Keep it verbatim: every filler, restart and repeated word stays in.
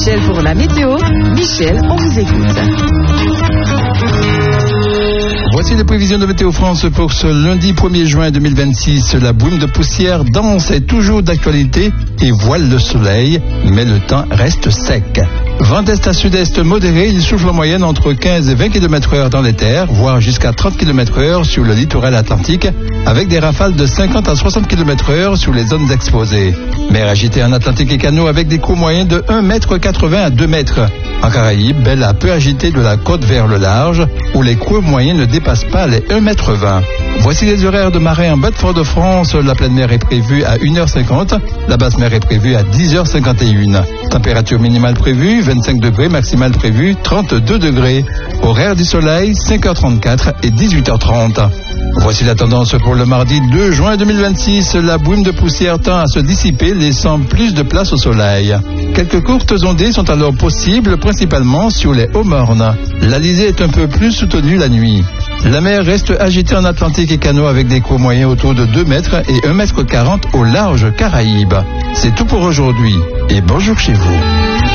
Michel pour la météo. Michel, on vous écoute. Voici les prévisions de Météo France pour ce lundi premier juin deux mille vingt-six. La brume de poussière dense est toujours d'actualité et voile le soleil, mais le temps reste sec. Vent est à sud-est modéré, il souffle en moyenne entre quinze et vingt kilomètres heure dans les terres, voire jusqu'à trente kilomètres heure sur le littoral atlantique, avec des rafales de cinquante à soixante kilomètres heure sur les zones exposées. Mer agitée en Atlantique et canaux avec des cours moyens de un mètre quatre-vingts à deux mètres. En Caraïbes, belle à peu agitée de la côte vers le large, où les cours moyens ne dépassent pas les un mètre vingt. Voici les horaires de marée en bas de Fort-de-France. La pleine mer est prévue à une heure cinquante, la basse mer est prévue à dix heures cinquante et une. Température minimale prévue, vingt-cinq degrés, maximale prévue, trente-deux degrés. Horaire du soleil, cinq heures trente-quatre et dix-huit heures trente. Voici la tendance pour le mardi deux juin deux mille vingt-six. La brume de poussière tend à se dissiper, laissant plus de place au soleil. Quelques courtes ondées sont alors possibles, principalement sur les Hauts-Mornes. L'Alizé est un peu plus soutenue la nuit. La mer reste agitée en Atlantique et canaux avec des cours moyens autour de deux mètres et un mètre quarante au large Caraïbes. C'est tout pour aujourd'hui et bonjour chez vous.